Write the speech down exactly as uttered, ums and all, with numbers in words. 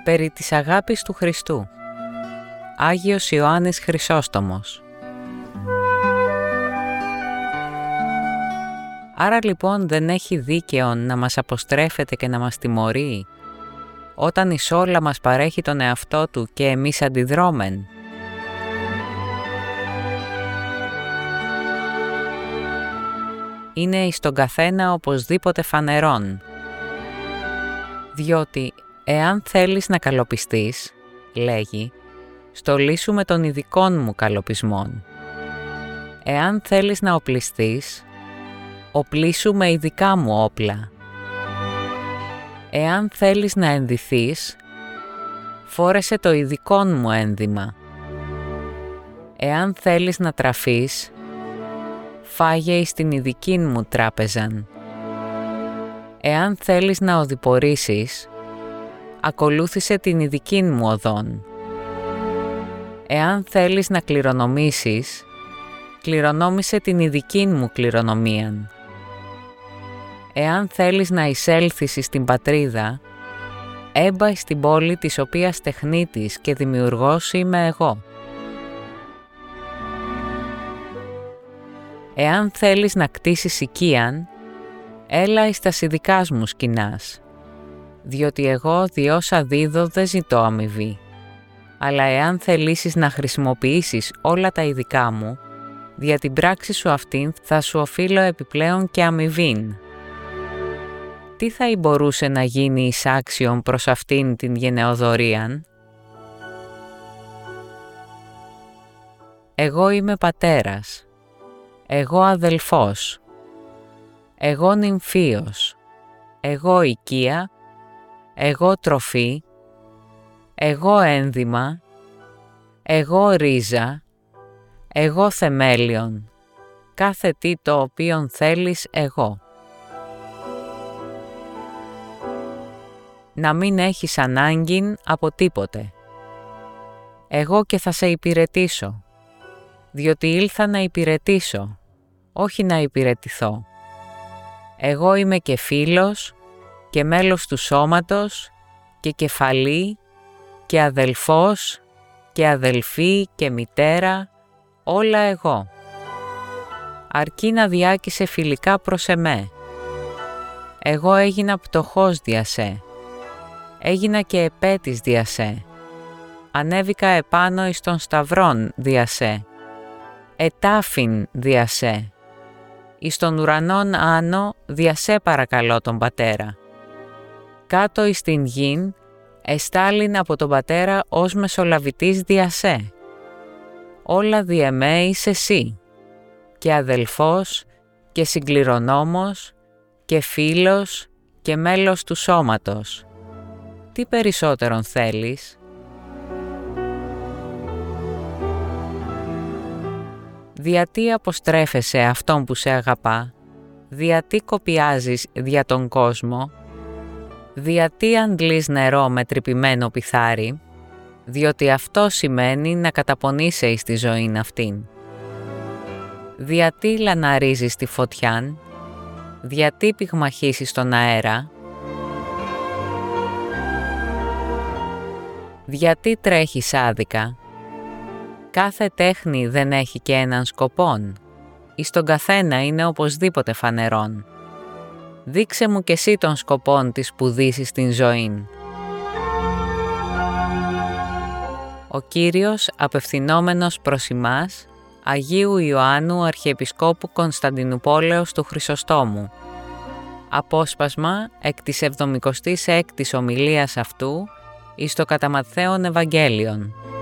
Περί της αγάπης του Χριστού. Άγιος Ιωάννης Χρυσόστομος. Άρα λοιπόν δεν έχει δίκαιο να μας αποστρέφεται και να μας τιμωρεί, όταν εις όλα μας παρέχει τον εαυτό του και εμείς αντιδρώμεν. Είναι εις τον καθένα οπωσδήποτε φανερόν. Διότι εάν θέλεις να καλοπιστείς, λέγει, στολίσου με των ειδικών μου καλοπισμών. Εάν θέλεις να οπλιστείς, οπλίσου με ειδικά μου όπλα. Εάν θέλεις να ενδυθείς, φόρεσε το ειδικόν μου ένδυμα. Εάν θέλεις να τραφείς, φάγε εις την ειδική μου τράπεζαν. Εάν θέλεις να οδηπορήσεις, ακολούθησε την ειδική μου οδόν. Εάν θέλεις να κληρονομήσεις, κληρονόμησε την ειδική μου κληρονομίαν. Εάν θέλεις να εισέλθεις στην πατρίδα, έμπα στην πόλη της οποίας τεχνίτης και δημιουργός είμαι εγώ. Εάν θέλεις να κτίσεις οικίαν, έλα εις τας ειδικάς μου σκηνάς, διότι εγώ διόσα δίδω δεν ζητώ αμοιβή, αλλά εάν θελήσεις να χρησιμοποιήσεις όλα τα ειδικά μου, δια την πράξη σου αυτήν θα σου οφείλω επιπλέον και αμοιβήν. Τι θα μπορούσε να γίνει εις άξιον προς αυτήν την γενεοδορίαν? Εγώ είμαι πατέρας, εγώ αδελφός, εγώ νυμφίος, εγώ οικία, εγώ τροφή, εγώ ένδυμα, εγώ ρίζα, εγώ θεμέλιον, κάθε τι το οποίον θέλεις εγώ. Να μην έχεις ανάγκην από τίποτε. Εγώ και θα σε υπηρετήσω, διότι ήλθα να υπηρετήσω, όχι να υπηρετηθώ. Εγώ είμαι και φίλος και μέλος του σώματος και κεφαλή και αδελφός και αδελφή και μητέρα, όλα εγώ. Αρκεί να διάκησε φιλικά προς εμέ. Εγώ έγινα πτωχός δια σε. Έγινα και επέτης δια σε. Ανέβηκα επάνω εις των σταυρών δια σε. Ετάφην δια σε. Εις των ουρανών άνω δια σε παρακαλώ τον Πατέρα. Κάτω εις την γην εστάλην από τον Πατέρα ως μεσολαβητής δια σε. Όλα δι' εμέ είσαι εσύ, και αδελφός και συγκληρονόμος και φίλος και μέλος του σώματος. Τι περισσότερον θέλεις? Διατί αποστρέφεσαι αυτόν που σε αγαπά? Διατί κοπιάζεις δια τον κόσμο? Διατί αντλείς νερό με τρυπημένο πιθάρι? Διότι αυτό σημαίνει να καταπονείσαι εις τη ζωήν αυτήν. Διατί λαναρίζεις τη φωτιάν? Διατί πυγμαχίσεις τον αέρα? Διατί τρέχεις άδικα? Κάθε τέχνη δεν έχει και έναν σκοπόν. Εις τον καθένα είναι οπωσδήποτε φανερόν. Δείξε μου κι εσύ τον σκοπόν της σπουδής στην ζωήν. Ο Κύριος, απευθυνόμενος προς ημάς, Αγίου Ιωάννου Αρχιεπισκόπου Κωνσταντινουπόλεως του Χρυσοστόμου. Απόσπασμα εκ της εβδομηκοστής έκτης ομιλίας αυτού εις το κατά Ματθαίον Ευαγγέλιον.